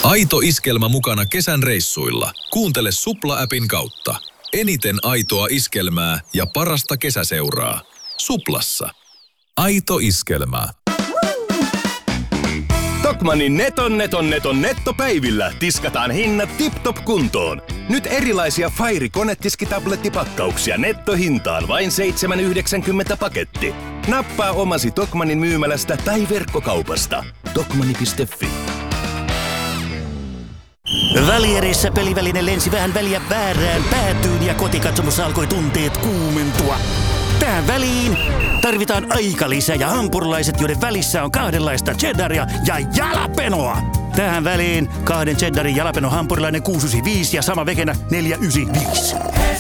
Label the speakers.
Speaker 1: Aito iskelmä mukana kesän reissuilla. Kuuntele Supla-appin kautta. Eniten aitoa iskelmää ja parasta kesäseuraa. Suplassa. Aito iskelmä.
Speaker 2: Tokmannin neton nettopäivillä tiskataan hinnat tip-top kuntoon. Nyt erilaisia Fairy konetiskitablettipakkauksia nettohintaan vain 7,90 paketti. Nappaa omasi Tokmannin myymälästä tai verkkokaupasta. Tokmanni.fi.
Speaker 3: Välierissä peliväline lensi vähän väliä väärään päätyyn ja kotikatsomossa alkoi tunteet kuumentua. Tähän väliin tarvitaan aikalisä ja hampurilaiset, joiden välissä on kahdenlaista cheddaria ja jalapenoa. Tähän väliin 2 cheddarin jalapeno hampurilainen 695 ja sama vegenä 495.